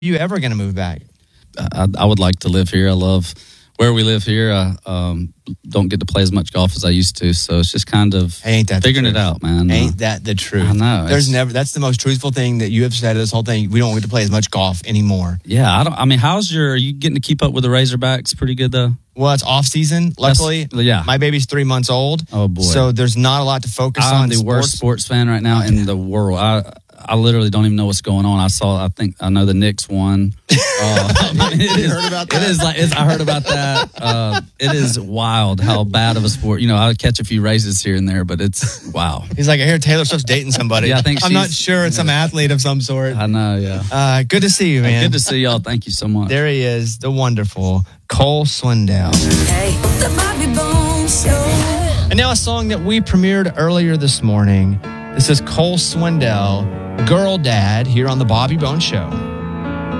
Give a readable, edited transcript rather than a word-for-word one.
you ever going to move back? I would like to live here. I love where we live here. I don't get to play as much golf as I used to, so it's just kind of figuring it out, man. Ain't that the truth? I know. That's the most truthful thing that you have said of this whole thing. We don't get to play as much golf anymore. Yeah, are you getting to keep up with the Razorbacks pretty good though? Well, it's off season, luckily. My baby's 3 months old. Oh boy. So there's not a lot to focus on. I'm the worst sports fan right now in the world. I literally don't even know what's going on. I know the Knicks won. You heard about that? I heard about that. It is wild how bad of a sport. I'll catch a few races here and there, but it's wow. He's like, I hear Taylor Swift's dating somebody. Yeah, I'm not sure. It's some athlete of some sort. I know, yeah. Good to see you, man. Good to see y'all. Thank you so much. There he is, the wonderful Cole Swindell. Hey, the Bobby Bones Show. And now a song that we premiered earlier this morning. This is Cole Swindell, Girl Dad, here on the Bobby Bones Show.